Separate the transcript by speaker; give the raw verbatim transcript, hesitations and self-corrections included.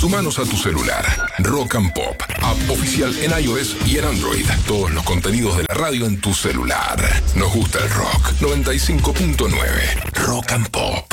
Speaker 1: Sumanos a tu celular. Rock and Pop, app oficial en iOS y en Android. Todos los contenidos de la radio en tu celular. Nos gusta el rock. noventa y cinco punto nueve. Rock and Pop.